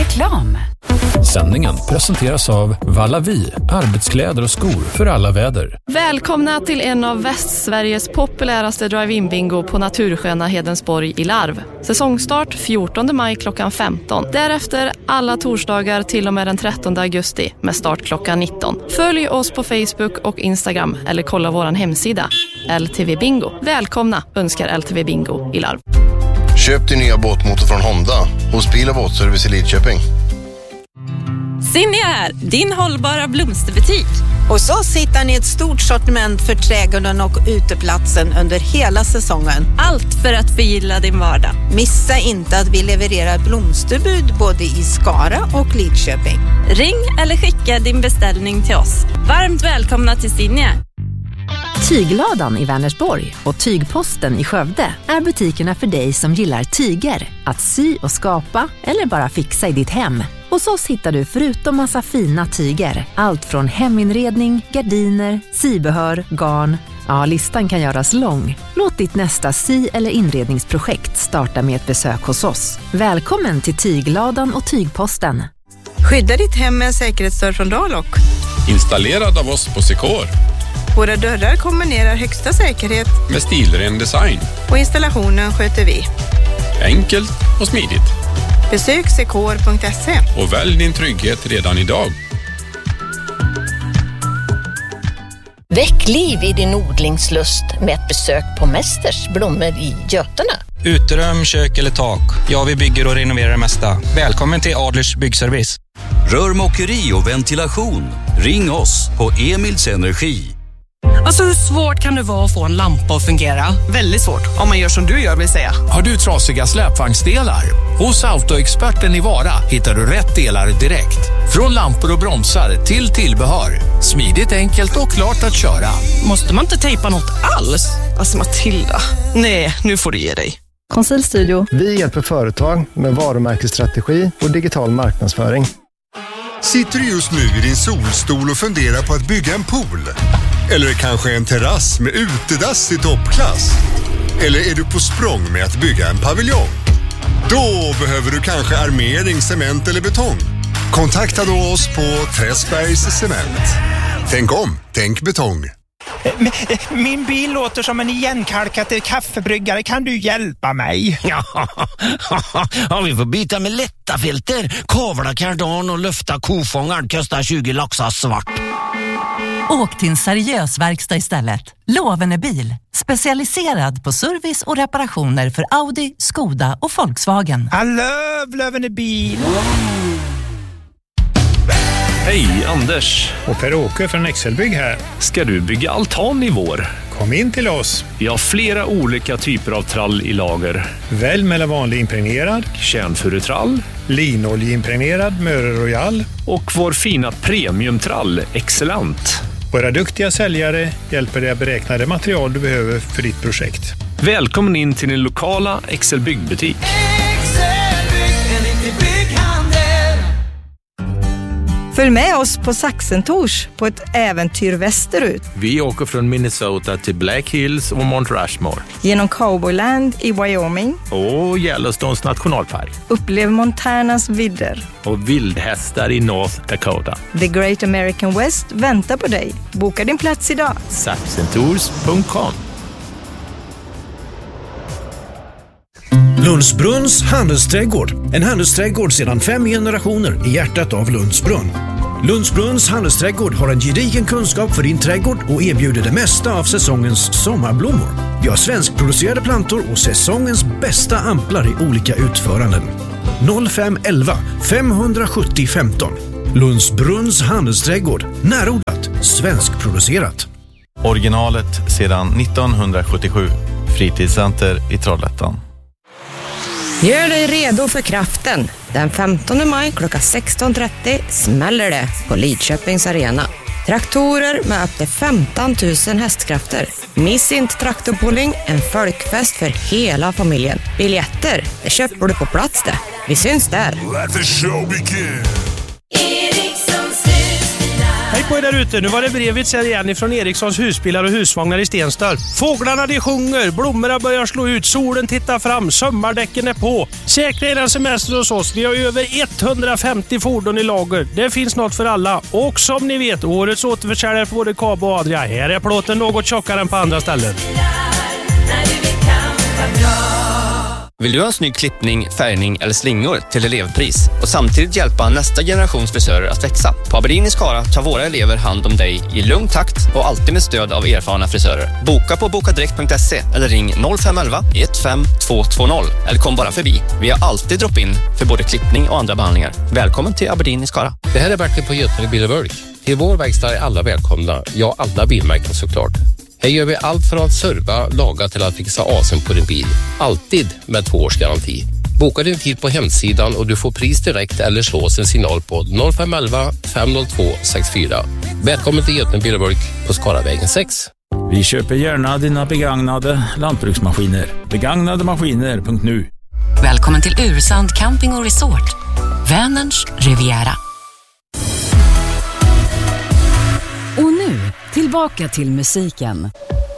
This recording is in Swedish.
Reklam. Sändningen presenteras av Vallavi, arbetskläder och skor för alla väder. Välkomna till en av Västsveriges populäraste drive-in-bingo på natursköna Hedensborg i Larv. Säsongstart 14 maj klockan 15. Därefter alla torsdagar till och med den 13 augusti med start klockan 19. Följ oss på Facebook och Instagram eller kolla våran hemsida LTV Bingo. Välkomna önskar LTV Bingo i Larv. Köp din nya båtmotor från Honda hos Bil- och Båtservice i Lidköping. Sinja här, din hållbara blomsterbutik. Hos oss hittar ni ett stort sortiment för trädgården och uteplatsen under hela säsongen. Allt för att förgylla din vardag. Missa inte att vi levererar blomsterbud både i Skara och Lidköping. Ring eller skicka din beställning till oss. Varmt välkomna till Sinja. Tygladan i Vänersborg och Tygposten i Skövde är butikerna för dig som gillar tyger, att sy och skapa eller bara fixa i ditt hem. Hos oss hittar du förutom massa fina tyger, allt från heminredning, gardiner, sybehör, garn. Ja, listan kan göras lång. Låt ditt nästa sy- eller inredningsprojekt starta med ett besök hos oss. Välkommen till Tygladan och Tygposten. Skydda ditt hem med en säkerhetsdörr från Dalok. Installerad av oss på Secor. Våra dörrar kombinerar högsta säkerhet Med stilren design. och installationen sköter vi. Enkelt och smidigt. Besök secor.se. Och välj din trygghet redan idag. Väck liv i din odlingslust med ett besök på Mästers blommor i Götene. Uterum, kök eller tak. Ja, vi bygger och renoverar det mesta. Välkommen till Adlers byggservice. Rörmokeri och ventilation. Ring oss på Emils Energi. Alltså hur svårt kan det vara att få en lampa att fungera? Väldigt svårt, om man gör som du gör vill säga. Har du trasiga släpvagnsdelar? Hos Autoexperten i Vara hittar du rätt delar direkt. Från lampor och bromsar till tillbehör. Smidigt, enkelt och klart att köra. Måste man inte tejpa något alls? Alltså Matilda, nej, nu får du ge dig. Konsultstudio. Vi hjälper företag med varumärkesstrategi och digital marknadsföring. Sitter du just nu i din solstol och funderar på att bygga en pool? Eller kanske en terrass med utedass i toppklass? Eller är du på språng med att bygga en paviljong? Då behöver du kanske armering, cement eller betong. Kontakta då oss på Träsbergs Cement. Tänk om, tänk betong. Min bil låter som en igenkalkad kaffebryggare. Kan du hjälpa mig? Ja, vi får byta med lätta filter. Kavla kardan och lufta kofångaren kostar 20 laxar svart. Åk till en seriös verkstad istället. Lovene bil. Specialiserad på service och reparationer för Audi, Skoda och Volkswagen. I love Lovene bil. Hej, Anders. Och Per-Åke från Excelbygg här. Ska du bygga altan i vår? Kom in till oss. Vi har flera olika typer av trall i lager. Välj mellan vanlig impregnerad, kärnfurutrall, linoljeimpregnerad, Möre Royal och vår fina premiumtrall, Excellent. Våra duktiga säljare hjälper dig att beräkna det material du behöver för ditt projekt. Välkommen in till din lokala Excelbygg-butik. Följ med oss på Saxentors på ett äventyr västerut. Vi åker från Minnesota till Black Hills och Mount Rushmore. Genom Cowboyland i Wyoming. Och Yellowstones nationalpark. Upplev Montanas vidder. Och vildhästar i North Dakota. The Great American West väntar på dig. Boka din plats idag. Saxentours.com. Lundsbrunns handelsträdgård. En handelsträdgård sedan 5 generationer i hjärtat av Lundsbrunn. Lundsbrunns handelsträdgård har en gedigen kunskap för din trädgård och erbjuder det mesta av säsongens sommarblommor. Vi har svenskproducerade plantor och säsongens bästa amplar i olika utföranden. 0511 570 15. Lundsbrunns handelsträdgård. Närodlat, svenskproducerat. Originalet sedan 1977. Fritidscenter i Trollhättan. Gör dig redo för kraften. Den 15 maj klockan 16.30 smäller det på Lidköpings arena. Traktorer med upp till 15 000 hästkrafter. Miss inte traktorpulling, en folkfest för hela familjen. Biljetter, det köper du på plats det. Vi syns där. Let the show begin. Hej på er där ute. Nu var det brevet igen från Erikssons husbilar och husvagnar i Stenstad. Fåglarna de sjunger, blommorna börjar slå ut, solen tittar fram, sommardäcken är på. Säkra er en semester hos oss. Vi har över 150 fordon i lager. Det finns något för alla. Och som ni vet, årets återförsäljare på både Kabo och Adria. Här är plåten något tjockare än på andra ställen. Vill du ha en snygg klippning, färgning eller slingor till elevpris och samtidigt hjälpa nästa generations frisörer att växa? På Aberdeen i Skara tar våra elever hand om dig i lugn takt och alltid med stöd av erfarna frisörer. Boka på bokadirekt.se eller ring 0511 15220 eller kom bara förbi. Vi har alltid drop-in för både klippning och andra behandlingar. Välkommen till Aberdeen i Skara. Det här är Bertil på Götene Bil och Bulk. Till vår verkstad är alla välkomna. Ja, alla bilmärken såklart. Här gör vi allt från att serva, laga till att fixa asen på din bil. Alltid med 2 års garanti. Boka din tid på hemsidan och du får pris direkt eller slå en signal på 0511 502 64. Välkommen till Götene Bil och Bulk på Skaravägen 6. Vi köper gärna dina begagnade lantbruksmaskiner. Begagnademaskiner.nu. Välkommen till Ursand Camping och Resort. Vänerns Riviera. Och nu, tillbaka till musiken.